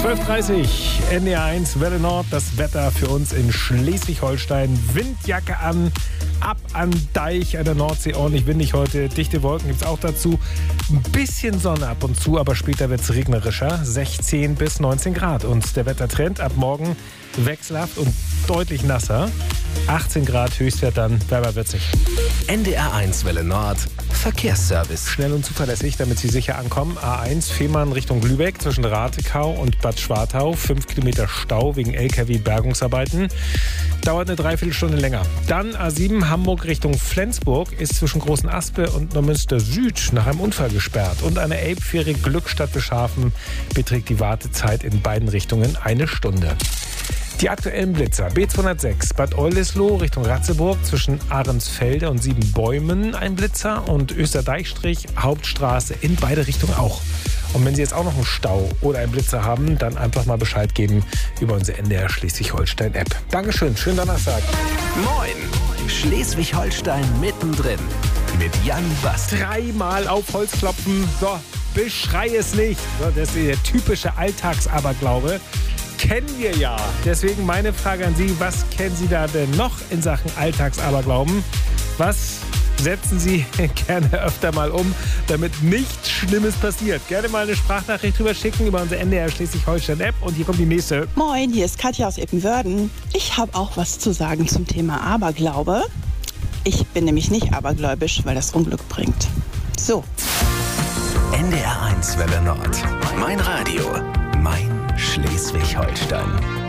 12:30 NDR1 Welle Nord. Das Wetter für uns in Schleswig-Holstein. Windjacke an, ab an Deich an der Nordsee. Ordentlich windig heute. Dichte Wolken gibt es auch dazu. Ein bisschen Sonne ab und zu, aber später wird es regnerischer. 16 bis 19 Grad. Und der Wettertrend ab morgen wechselhaft und deutlich nasser. 18 Grad Höchstwert, dann wärmer wird sich. NDR1 Welle Nord. Verkehrsservice. Schnell und zuverlässig, damit Sie sicher ankommen. A1 Fehmarn Richtung Lübeck zwischen Ratekau und Bad Schwartau. 5 Kilometer Stau wegen LKW-Bergungsarbeiten. Dauert eine Dreiviertelstunde länger. Dann A7 Hamburg Richtung Flensburg ist zwischen Großen Aspe und Neumünster Süd nach einem Unfall gesperrt. Und eine Elbfähre Glückstadt Beschafen beträgt die Wartezeit in beiden Richtungen 1 Stunde. Die aktuellen Blitzer. B206 Bad Oldesloe Richtung Ratzeburg zwischen Ahrensfelde und Siebenbäumen ein Blitzer und Österdeichstrich Hauptstraße in beide Richtungen auch. Und wenn Sie jetzt auch noch einen Stau oder einen Blitzer haben, dann einfach mal Bescheid geben über unsere NDR Schleswig-Holstein-App. Dankeschön, schönen Donnerstag. Moin, Schleswig-Holstein mittendrin mit Jan Bast. 3-mal auf Holz klopfen, so, beschrei es nicht. So, das ist der typische Alltagsaberglaube. Kennen wir ja. Deswegen meine Frage an Sie, was kennen Sie da denn noch in Sachen Alltagsaberglauben? Was setzen Sie gerne öfter mal um, damit nichts Schlimmes passiert? Gerne mal eine Sprachnachricht drüber schicken über unsere NDR Schleswig-Holstein-App. Und hier kommt die nächste. Moin, hier ist Katja aus Ippenwörden. Ich habe auch was zu sagen zum Thema Aberglaube. Ich bin nämlich nicht abergläubisch, weil das Unglück bringt. So. NDR1 Welle Nord. Mein Radio. Mein Schleswig-Holstein.